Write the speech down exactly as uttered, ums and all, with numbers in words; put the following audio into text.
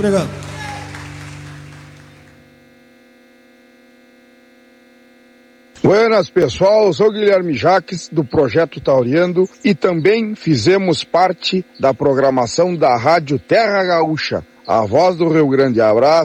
Obrigado. Buenas, pessoal, eu sou o Guilherme Jaques, do Projeto Tauriando, e também fizemos parte da programação da Rádio Terra Gaúcha, a voz do Rio Grande. Abraço.